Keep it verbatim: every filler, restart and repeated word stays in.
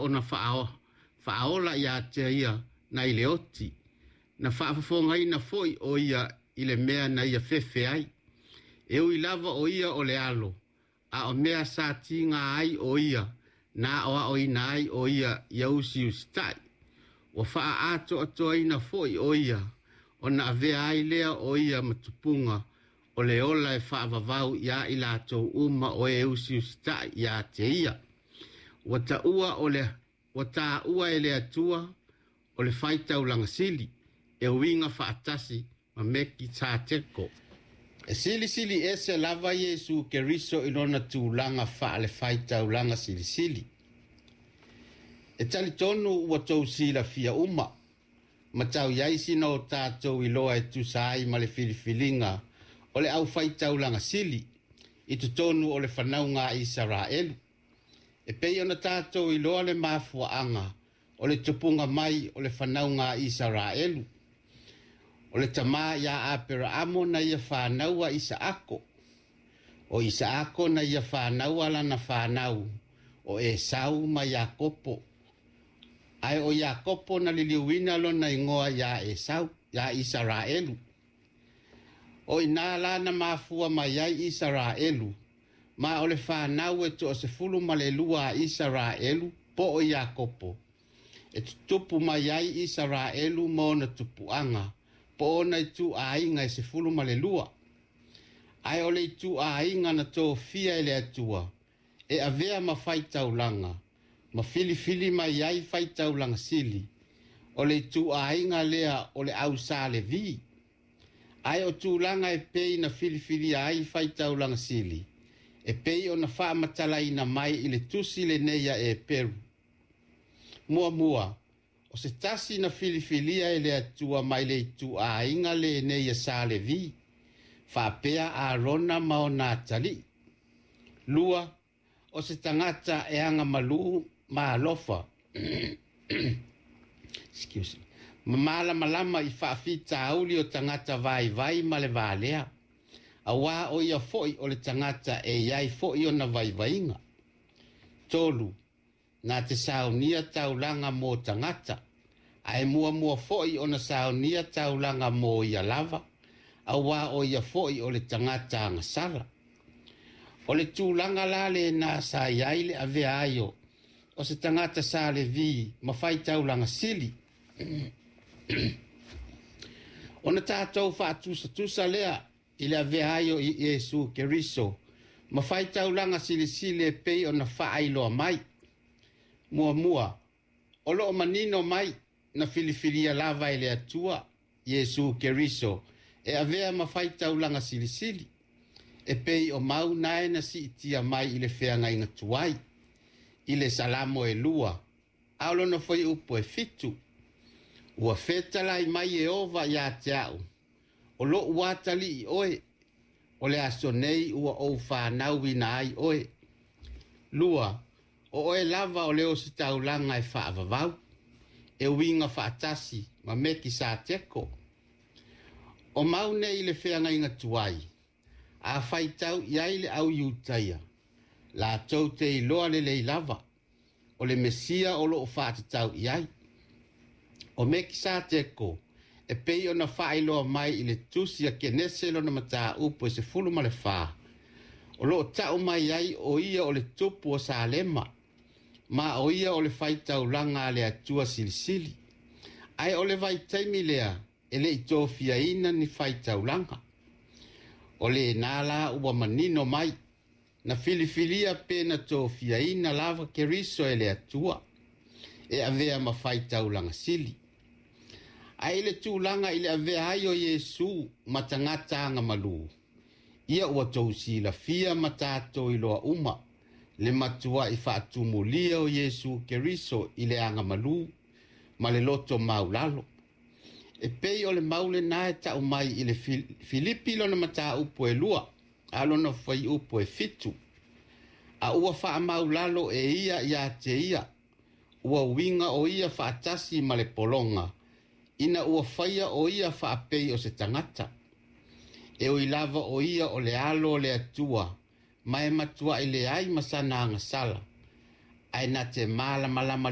ona fa'ao fa'aola ia te ia na ile oti na fa'afonga ina foi o ia ile mea na ia fefe ai e ui lava o ia o le alo a o mea sa tinga ai o ia na o o ina ai o ia ia usi ustai o fa'a ato ato ina foi o ia o na avea ai lea o ia matupunga o le ola e fa'a vavau ia ila ato uma o e usi ustai ia te ia o ta ua o le o ta ua e le atua o le faita ulanga sili e winga fa'atasi ma meki ta teko e sili sili ese lava Yesu ke riso inona tūlanga fa'a le faita ulanga sili sili e tali tonu ua tau sila fia uma ma tau yaisi no tātou iloa e tusai ma le filifilinga o le au faita ulanga sili i tu tonu o le whanaunga Israelu e pei ona tātou iloa le mafuaanga o le tupunga mai o le whanaunga Israelu o le tama ia apera amo na ia whanaua Isaako o Isaako na ia whanaua lana whanau o Esau ma Iakopo ai o Iakopo na liliuina lo na ingoa ia Esau ia Israelu o ina lana mafua ma iai Israelu ma o le whanau e to o se fulu ma le lua Israelu po o Iakopo e tupu ma iai Israelu mo na tupuanga po ona i tu a inga i se fulu ma le lua. Ai o le tu a inga na tō fia ele atua. E a vea ma fai taulanga. Ma fili fili ma iai fai taulanga sili. O le tu a inga lea o le au sa le vi. Ai o tu langa e pei na fili fili ai fai taulanga sili. E pei o na faa matala ina mai i le tusi le neia e peru. Mua mua. O se tasi na filifilia e le atua mai le tu a inga le neia sa le vi. Whapea a rona mao nā tali. Lua, o se tangata e anga malu ma alofa. Excuse me. Mamala malama i whaafita auli o tangata vai vai ma le valea. A wā o ia foi o le tangata e iai foi o na vai vainga. Tolu. Nā te saunia taulanga mō tangata. Ai mua mua foi o na saunia taulanga mō ia lava. A wā o ia foi o le tangata angasala. O le tūlanga la le nā sa iaile a vea aio. O se tangata sa le vi ma fai taulanga sili. O na tātou whaatusa tusa lea i le a vea aio i Yesu Keriso. Ma fai taulanga sili sili e pei o na whaailoa mai. Mua mua, o loo manino mai na filifilia lava ele atua, Yesu Keriso, e avea mawhai taulanga sili sili, e pei o mau nae na si itia mai ile wheanga inga tuai, ile salamo e lua, aulo na foi upo e fitu, ua fetalai mai e ova ia te au, o loo watali i oe, o le aso nei ua ou whanau ina ai oe, lua, o oe lava o leo si taulanga e whaavavau, e winga whaatasi, ma meki sa teko. O maune i le wheanga inga tuai, a whaitau iai le au iutaia, la tau te iloa le lei lava, o le mesia o loo whaatatau iai. O meki sa teko, e pei o na whailoa mai i le tusia ke neselo na mata upo e se fulu ma le wha. O loo tau mai iai o ia o le tupu o sa lema, ma o ia o le faitau langa le atua silisili. Ai o le vai taimi lea, e le ito fia ina ni faitau langa. O le nala ua manino mai, na filifilia pe na to fia ina lava Keriso e le atua, e avea ma faitau langa sili. Ai le tu langa ile avea ayo Yesu matangata anga malu. Ia ua tausi la fia matato iloa uma, le matua i whaatumulia o Yesu Keriso i le anga malu, ma le loto maulalo. E pei o le maule nae tau mai i le Filipi lona mata upo e lua, alo na fai upo e fitu. A ua wha maulalo e ia ia te ia, ua winga o ia whaatasi ma le polonga, ina ua whaia o ia whaapei o se tangata. E o ilava o ia o le alo le atua, mai matua i le ai masana anga sala. Ai na te mala malama